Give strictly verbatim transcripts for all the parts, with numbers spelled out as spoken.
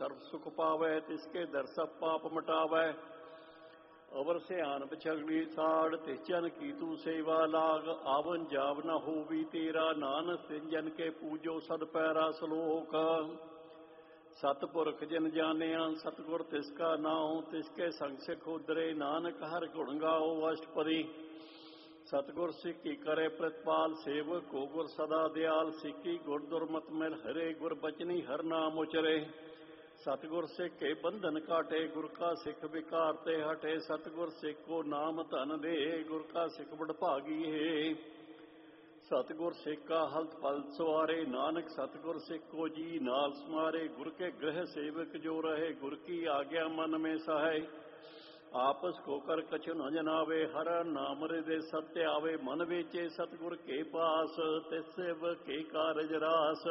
सर्व सुख पावै, तिसके दर सब पाप मिटावै। अवर सियान बिछगड़ी साड़, तिस जन की तू सेवा लाग। आवन जाव न होवी तेरा, नानक तिन जन के पूजो सद पैरा सलोक। सतपुरख जिन जानिया, सतगुर तिसका नाउ। तिसके संग सिख उदरे, नानक हर गुण गाओ अष्टपदी। सतगुर सिक्की करे प्रतिपाल, सेवक को गुर सदा दयाल। सिक्की गुर दुर्मत मिल हरे, गुर बचनी हर नाम उचरे। सतगुर सिख के बंधन काटे, गुर का सिख विकार ते हटे। सतगुर सिख को नाम धन दे, गुर का सिख बड़भागी है। सतगुर सिख का हल्त पल सवारे, नानक सतगुर सिख को जी नाल समारे। गुर के गृह सेवक जो रहे, गुर की आज्ञा मन में सहाय। आपस को कर कछु न जनावे, हर नाम हृदय सत्य आवे। मन बेचे सतगुर के पास, तिस सेवक के कारज रास।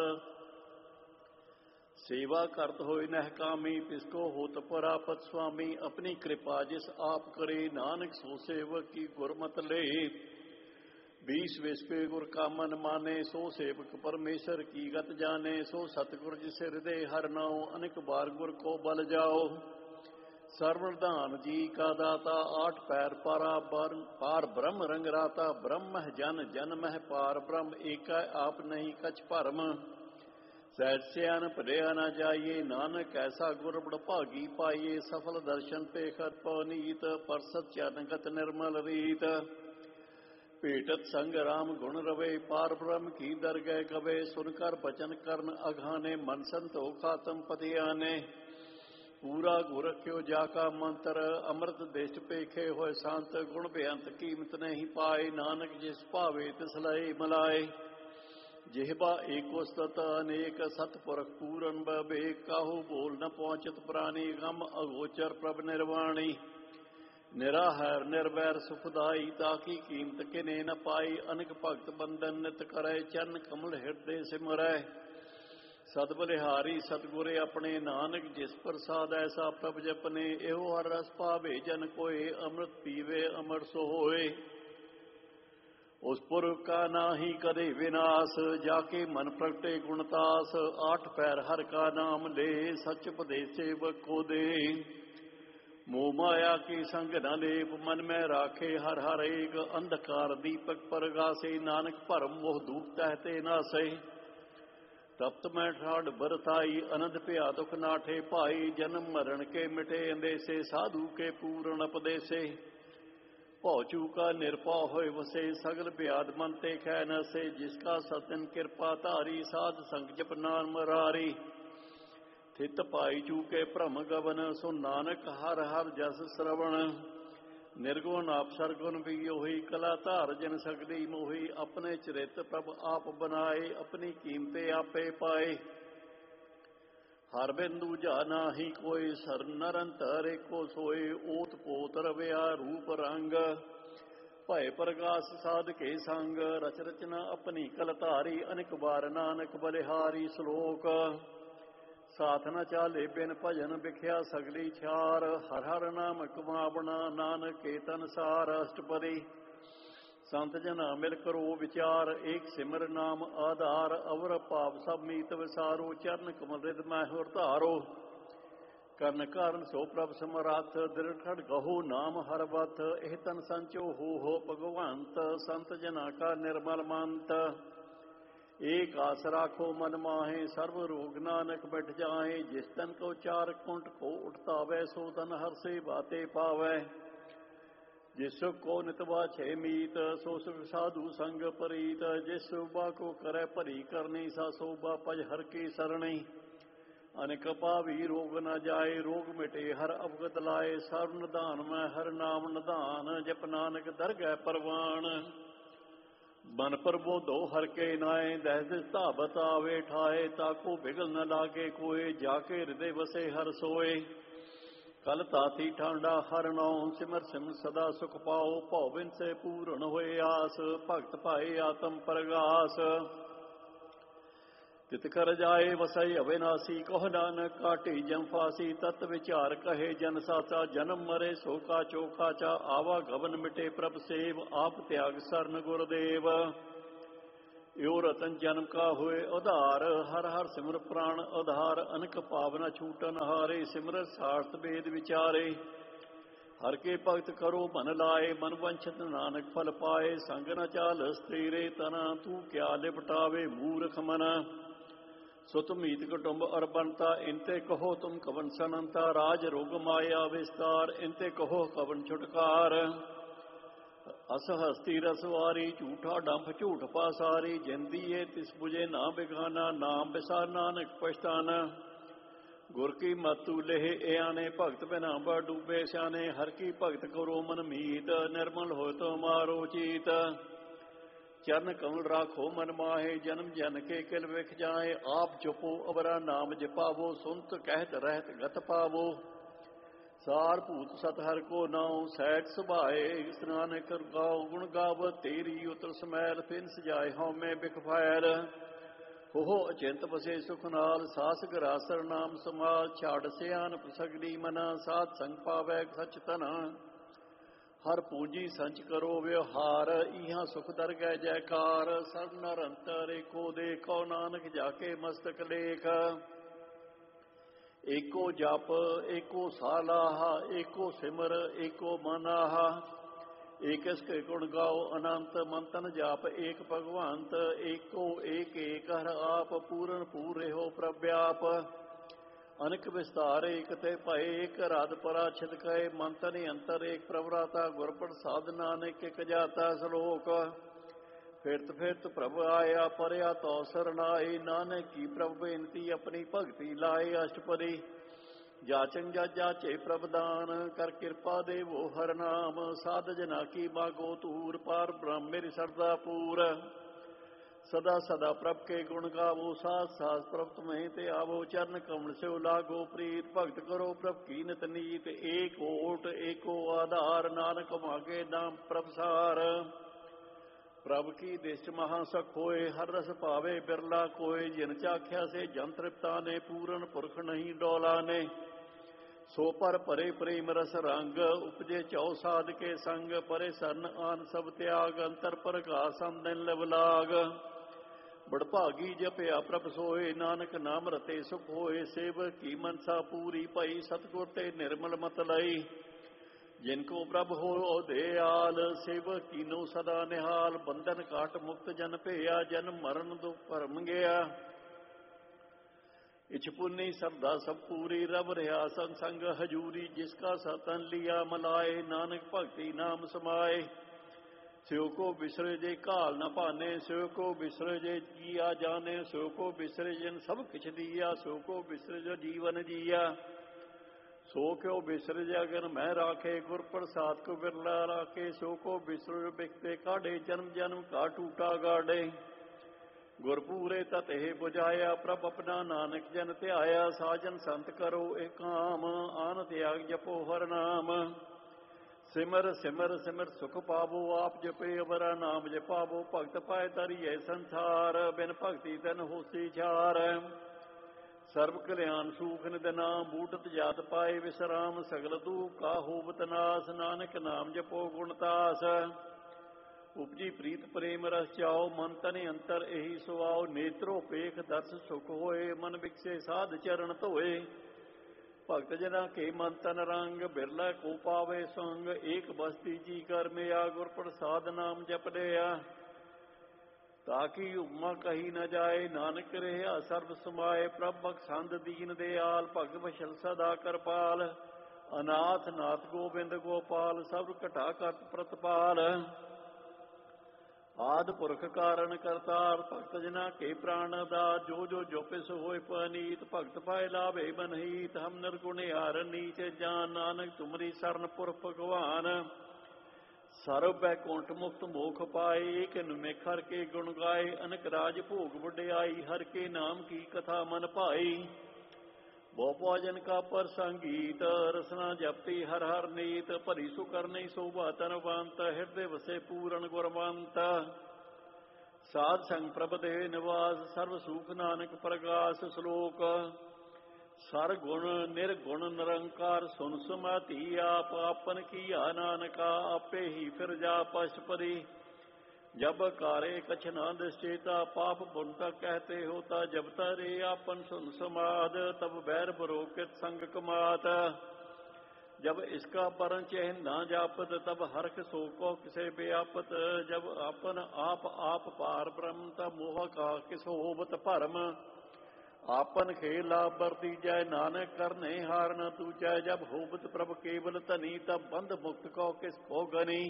सेवा करत होय नह कामी, तिसको होत परापत स्वामी। अपनी कृपा जिस आप करे, नानक सो सेवक की गुरमत ले। बीस विस्पे गुर का मन माने, सो सेवक परमेश्वर की गत जाने। सो सतगुर जिस हृदय हर नाओ, अनेक बार गुर को बल जाओ। सर्वधान जी का दाता, आठ पैर पारा बर, पार ब्रह्म रंगराता। ब्रह्म जन जन मह पार ब्रह्म, एका आप नहीं कछ भरम। सहज सियान भरिया न जाइए, नानक ऐसा गुर बड़भागी पाइए। सफल दर्शन पेखत पवनीत, परसत चरणगत निर्मल रीत। भेटत संग राम गुण रवे, पार ब्रह्म की दरगह कवे। सुनकर बचन करन अघाने, मन संतोख आत्म पति आने। पूरा गुर रख्यो जाका मंत्र, अमृत दिष्ट पेखे होए शांत। गुण बेअंत कीमत नहीं पाए, नानक जिस भावे तिस लय मलाए। जिहबा एको सत अनेक, सतपुरख पूरन बबेक। काहू बोल न पहुंचत प्राणी, गम अगोचर प्रभ निर्वाणी। निराहर निर्वैर सुखदाई, ताकी कीमत किने न पाई। अनक भगत बंदन नित करे, चरण कमल हृदय सिमरै। सद बलिहारी सतगुर अपने, नानक जिस प्रसाद ऐसा प्रभ जपने। एहो हर रस पावे जन कोय, अमृत पीवे अमर सोए। उस पुरख का नाही कदे विनाश, जाके मन प्रगटे गुणतास। आठ पैर हर का नाम ले, सच उपदेश सेवक को दे। मोह माया की संग न लेप, मन में राखे हर हर एक। अंधकार दीपक परगासे, नानक भरम मोह धूप तहते नासे। तप्त मैं ठाड बरताई, अनंत प्या दुख नाठे पाई। जन्म मरण के मिटे अंदेसे, साधु के पूर्ण उपदेसे। पहुँचू का निरपा होय वसे, सगल ब्याद मन ते कै नसे। जिसका सतन कृपा धारी, साध संग जप नाम मुरारी। थित पाई चूके भ्रम गवन, सो नानक हर हर जस श्रवण। निर्गुण आप सरगुण भी ओही, कला धार जन सकदी मोही। अपने चरित प्रभ आप बनाए, अपनी कीमते आपे पाए। हर बिंदु जाना ही कोई, सर निरंतर एको सोए। ओत पोत रविया रूप रंग, भय प्रगास साध के संग। रच रचना अपनी कल धारी, अनेक बार नानक बलिहारी। श्लोक साथ न चाले बिन भजन, बिख्या सगली छार। हर हर नाम कमावना, नानक के तन सार। अष्टपदी संत जना मिल करो विचार, एक सिमर नाम आधार। अवर पाप सब मीत विसारो, चरण कमल रिद मैहुर धारो। कर्ण कारण सो प्रभ समरथ, दृढ़ गहो नाम हर बथ। एह तन संचो हो हो भगवंत, संत जना का निर्मल मंत। एक आस राखो मन माहे, सर्व रोग नानक बैठ जाए। जिस तन को चार कुंट को उठतावै, सो तन हर से बाते पावै। जिस सुख को नितवा छे मीत, सो सुख साधु संग परीत। जिस शोभा को करे परी करनी, सा शोभा पज हर की सरणी। अनेक पावी रोग न जाए, रोग मिटे हर अवगत लाए। सर्व निधान में हर नाम निधान, जप नानक दरगह परवान। मन प्रबोधो हर के नाए, दहस धाबत आवे ठाए। ताको बिगल न लागे कोय, जाके हृदय बसे हर सोए। कल ताती ठांडा हर नौ, सिमर सिमर सदा सुख पाओ। भौबिन से पूर्ण होए आस, भगत पाए आत्म प्रगास। तित कर जाए वसई अविनाशी, कह नानक काटी जम फासी। तत् विचार कहे जन साचा, जन्म मरे सो का चोखाचा। आवा गवन मिटे प्रभ सेव, आप त्याग सरन गुरुदेव। यो रतन जन्म का हुए उधार, हर हर सिमर प्राण उधार। अनक पावना छूटन हारे, सिमरत सार्थ वेद विचारे। हर के भगत करो मन लाए, मन वंछित नानक फल पाए। संग न चाल स्थिरे तना, तू क्या लिपटावे मूर्ख मना। सुत मीत कुटुंब और बनता, इनते कहो तुम कवन सनंता। राज रोग माया विस्तार, इनते कहो कवन छुटकार। अस हस्ती रसवारी, झूठा डंफ झूठ पासारी। जिंदी है तिस बुझे ना बिगाना, नाम बिसार नानक पछताना। गुर की मतु लेह आने, भगत बिना बड़ डूबे स्याने। हर की भगत करो मन मीत, निर्मल हो तो मारो चीत। चरण कमल राखो मन माहे, जन्म जन के किल विख जाए। आप जपो अवरा नाम जपावो, सुनत कहत रहत गत पावो। सार भूत सत हर को नाउ, सैट सुभाए स्नान कर गाओ। गुण गावत तेरी उतर समैल, फिन सजाए हਉ मैं बिख फैल। हो अचिंत बसे सुख नाल, सास गरासर नाम समाल। छाड़ सियान सगली मना, साध संग पावै सच तना। हर पूंजी संच करो व्यवहार, इहाँ सुख दर गै जयकार। सर्व नर अंतर एको देखो, नानक जाके मस्तक लेख। एको जप एको सालाह, एको सिमर एको मनाहा। एक इसके गुण गाओ अनंत, मंतन जाप एक भगवंत। एको एक एक हर आप, पूरन पूरे हो प्रव्याप। अनक विस्तार एक ते भय, एक राध पराछित कहे। मंतन अंतर एक प्रवराता, गुर प्रसाद नानक एक जाता श्लोक। फिरत फिरत प्रभ आया, परया तो सरनाई। नानक की प्रभ बेनती, अपनी भगति लाए अष्टपदी। जाचन जा जाचे प्रभदान, कर कृपा देवो हर नाम। साध जना की मागो तूर, पार ब्रह्म मेरी सरदा पूर। सदा सदा प्रभ के गुण गावो, साथ साथ प्रभ तुम्हें ते आवो। चरण कमल से लागो प्रीत, भगत करो प्रभ की नित नीत। एक ओट एको आधार, नानक मागे नाम प्रभ सार। प्रभ की दिश महासख होए, हर रस पावे बिरला कोय। जिन चाख्या से जन तृप्ता ने, पूरन पुरख नहीं डोला ने। सो पर परे प्रेम रस रंग, उपजे चौ साध के संग। परे सरन आन सब त्याग, अंतर पर घासम दिन लवलाग। बड़भागी जपया प्रभ सोए, नानक नाम रते सुख होए। सेवक की मनसा पूरी पई, सतगुर ते निर्मल मत लई। जिनको प्रभ हो दयाल, सेवक कीनो सदा निहाल। बंधन काट मुक्त जन भया, जन्म मरण दुख भरम गया। इछ पुन्नी श्रद्धा सब पूरी, रब रहा संग संग हजूरी। जिसका सतन लिया मलाए, नानक भक्ति नाम समाए। स्यो को बिसरे जे काल न पाने, स्यो को बिसरे जे जिया जाने। स्यो को बिसरे जिन सब किछ दिया, स्यो को बिसरे जो जीवन जिया। सो क्यों बिसर जगन मैं राखे, गुर प्रसाद को बिरला राखे। सो को बिसर बिकते काढ़े, जन्म जन्म का टूटा गाढ़े। गुरपूरे तत हे बुझाया, प्रभ अपना नानक जन ध्याया। साजन संत करो एक काम, आन त्याग जपो हर नाम। सिमर सिमर सिमर सुख पावो, आप जपे अवरा नाम जपावो। भगत पाए तरिए संसार, बिन भगति तन होसी छार। सर्व कल्याण सूख निद नाम, बूटत जात पाए विश्राम। सगल दुख का होवत नास, नानक नाम जपो गुणतास। उपजी प्रीत प्रेम रस चाओ, मन तन अंतर एही सुआओ। नेत्रो पेख दर्श सुख होए, मन विकसे साध चरण धोए। भगत जना के मन तन रंग, बिरला को पावे संग। एक बस्ती जी कर मिया, गुर प्रसाद नाम जप लिया। ताकि उमा कही न जाए, नानक रहा सर्व समाए। प्रभ बख्शंद दीन दयाल, भगत बशल सदा करपाल। अनाथ नाथ गोबिंद गोपाल, सब कटा करत प्रतपाल। आद पुरख कारण करतार, भगत जना के प्राण दार। जो जो जोपिस होए पनीत, भगत पाए लाभे बनहीत। हम निर्गुण हार नीच जान, नानक तुमरी शरण पुर भगवान। ਸਰਬ ਬੈਕੁੰਠ ਮੁਕਤ ਮੋਖ ਪਾਏ, ਏਕ ਨਿਮਖ ਹਰ ਕੇ ਗੁਣ ਗਾਏ। ਅਨਕ ਰਾਜ ਭੋਗ ਵਡਿਆਈ, ਹਰ ਕੇ ਨਾਮ ਕੀ ਕਥਾ ਮਨ ਭਾਈ। ਬਹੁ ਭੋਜਨ ਕਾ ਪ੍ਰਸੰਗੀਤ, ਰਸਨਾ ਜਪਤੀ ਹਰ ਹਰ ਨੀਤ। ਭਰੀ ਸੁ ਕਰਨੀ ਸੋਭਾ ਤਨਵੰਤ, ਹਿਰਦੇ ਵਸੇ ਪੂਰਨ ਗੁਰਵੰਤ। ਸਾਧ ਸੰਗ ਪ੍ਰਭ ਦੇ ਨਿਵਾਸ, ਸਰਬ ਸੂਖ ਨਾਨਕ ਪ੍ਰਗਾਸ। ਸ਼ਲੋਕ ਸਰ ਗੁਣ ਨਿਰਗੁਣ ਨਿਰੰਕਾਰ, ਸੁਨ ਸਮਾਧੀ ਆਪ ਆਪਨ ਕੀਆ। ਨਾਨਕਾ ਆਪੇ ਹੀ ਫਿਰ ਜਾ ਪਸ਼ਪਰੀ। जब कारे कछ न निश्चेता पाप पुण्य कहते होता जब तरे आपन सुन समाद तब बैर बरोकित संग कमात जब इसका परन चेह न जापत तब हरख सो को किसे व्यापत जब आपन आप आप पार ब्रह्म तब मोह का किस होबत भरम आपन खेला बरती जय नानक करने हार न तू जय जब होबत प्रभ केवल तनी तब बंध मुक्त को किस को गनी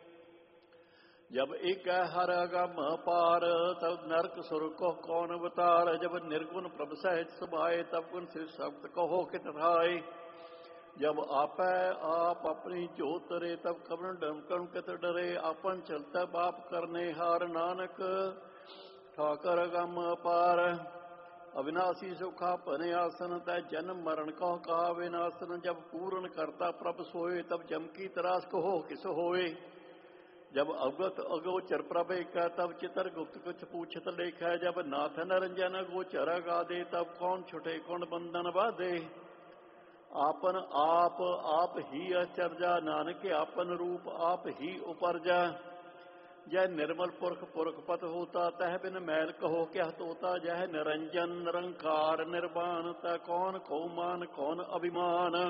जब एक हर अगम पार तब नरक सुर को कौन अवतार जब निर्गुण प्रभ सहज सुभाए तब गुण से शब्द कहो कित ठाए जब आप आप अपनी जोत रे तब कवन डमकम कित डरे अपन चलता बाप करने हार नानक ठाकर अगम पार अविनाशी सुखा पने आसन तय जन्म मरण कह कहा विनाशन जब पूर्ण करता प्रभ सोए तब जम की तरास कहो किस होए जब अवगत अगोचर प्रभे का तब चितर गुप्त कुछ पूछत लेख है जब नाथ नरंजन गोचर गादे तब कौन छुटे कौन बंधन बाधे आपन आप आप ही अचर्जा नानक आपन रूप आप ही उपरजा जय निर्मल पुरख पुरख पत होता तह बिन मैल कहो क्या तोता जय निरंजन निरंकार निर्वाण तय कौन को मान कौन अभिमान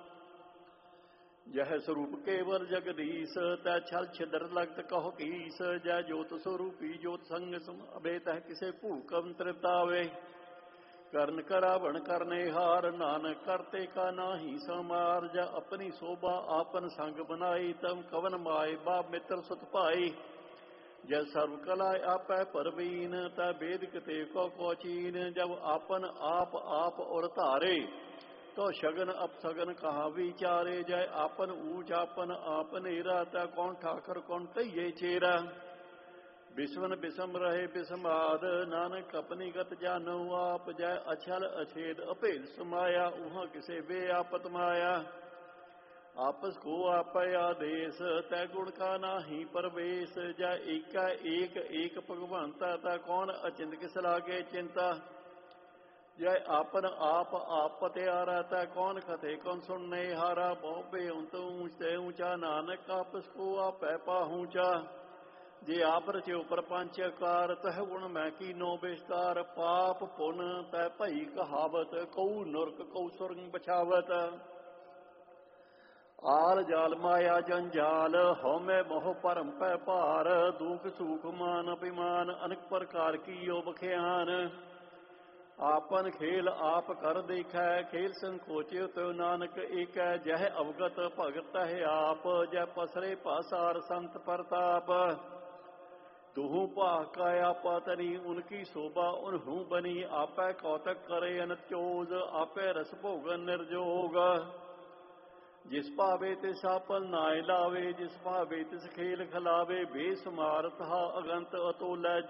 यह स्वरूप केवल जगदीश तय छल छिदर लगत कहो कीस जय ज्योत स्वरूपी ज्योत संग अबे तह किसे भूकम तृतावे कर्ण करावण करने हार नानक करते का नाही समार जा अपनी शोभा आपन संग बनाई तम कवन माय बाप मित्र सुत पाई जय सर्व कला आप परवीन तय वेद कते को कोचीन जब आपन आप आप और तारे तो शगन अपसगन कहा विचारे जय आपन ऊंच आपन आपनेरा तय कौन ठाकर कौन कहिए चेरा विस्वन विषम रहे विषमाद नानक अपनी गत जानो आप जय अछल अछेद अपेल समाया उहाँ किसे वे आपत माया आपस को आप आदेश तय गुण का नाही परवेश जय एका एक एक भगवंता तय कौन अचिंत किस लागे चिंता जय आपन आप आप पत्यारा तय कौन कथे कौन सुनने हारा बहुबे उत ऊंचे ऊंचा नानक आपस को आप पाहूचा जे आप रचे प्रपंच कार तह गुण मैं की नो विस्तार पाप पुन तय भई कहावत कऊ नरक कऊ सुरंग बछावत आल जाल माया जंजाल हौमे मोह परम पै पार दुख सुख मान अभिमान अनेक प्रकार की यो बख्यान आपन खेल आप कर देखै खेल संकोचे तो नानक एक जह अवगत भगत है आप जय पसरे पासार संत प्रताप दुहू पाकाया पतनी उनकी शोभा उन्हू बनी आपै कौतक करे अनचोज आपै रस भोगन निर्जोग जिस पावे तिस आपन नाय लावे जिस पावे तिस खेल खिलावे बेसुमार था अगंत अतुल